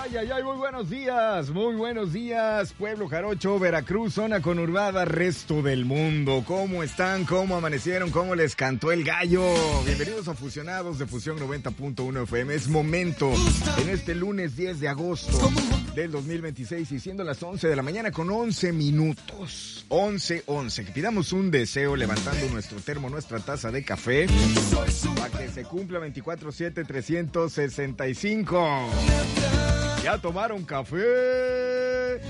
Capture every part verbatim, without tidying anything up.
Ay, ay, ay, muy buenos días, muy buenos días, pueblo jarocho, Veracruz, zona conurbada, resto del mundo. ¿Cómo están? ¿Cómo amanecieron? ¿Cómo les cantó el gallo? Bienvenidos a Fusionados de Fusión noventa punto uno F M. Es momento en este lunes diez de agosto del dos mil veintiséis y siendo las once de la mañana con once minutos. once, once. Que pidamos un deseo levantando nuestro termo, nuestra taza de café, para que se cumpla veinticuatro siete trescientos sesenta y cinco. ¿Ya tomaron café?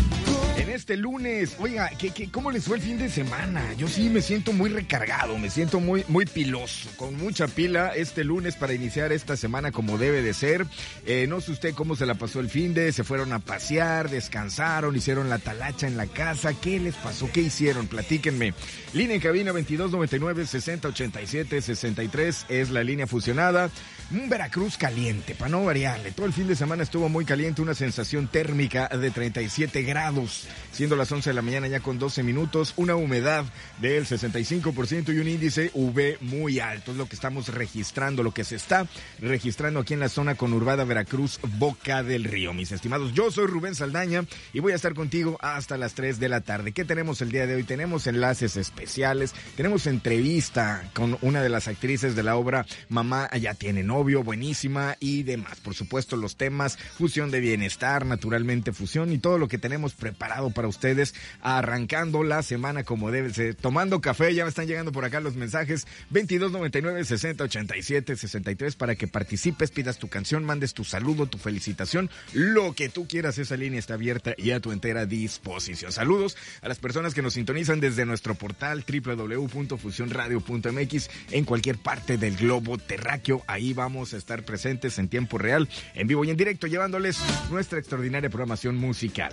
En este lunes, oiga, ¿qué, qué, ¿cómo les fue el fin de semana? Yo sí me siento muy recargado, me siento muy, muy piloso, con mucha pila este lunes para iniciar esta semana como debe de ser. Eh, no sé usted cómo se la pasó el fin de, se fueron a pasear, descansaron, hicieron la talacha en la casa. ¿Qué les pasó? ¿Qué hicieron? Platíquenme. Línea en cabina veintidós noventa y nueve sesenta ochenta y siete sesenta y tres es la línea fusionada. Un Veracruz caliente, para no variarle. Todo el fin de semana estuvo muy caliente, una sensación térmica de treinta y siete grados, siendo las once de la mañana ya con doce minutos, una humedad del sesenta y cinco por ciento y un índice U V muy alto. Es lo que estamos registrando, lo que se está registrando aquí en la zona conurbada Veracruz, Boca del Río. Mis estimados, yo soy Rubén Saldaña y voy a estar contigo hasta las tres de la tarde. ¿Qué tenemos el día de hoy? Tenemos enlaces especiales, tenemos entrevista con una de las actrices de la obra Mamá ya tiene novio, buenísima, y demás. Por supuesto, los temas, fusión de bienestar, naturalmente fusión y todo lo que tenemos preparado para ustedes, arrancando la semana como debe ser, tomando café. Ya me están llegando por acá los mensajes veintidós noventa y nueve sesenta ochenta y siete sesenta y tres para que participes, pidas tu canción, mandes tu saludo, tu felicitación, lo que tú quieras. Esa línea está abierta y a tu entera disposición. Saludos a las personas que nos sintonizan desde nuestro portal doble u doble u doble u punto fusión radio punto m x en cualquier parte del globo terráqueo. Ahí vamos a estar presentes en tiempo real, en vivo y en directo, llevándoles nuestra extraordinaria programación musical.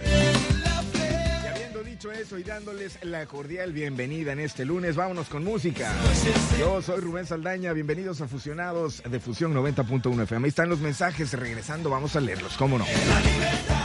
Y habiendo dicho eso y dándoles la cordial bienvenida en este lunes, vámonos con música. Yo soy Rubén Saldaña, bienvenidos a Fusionados de Fusión noventa punto uno F M. Ahí están los mensajes regresando, vamos a leerlos, cómo no.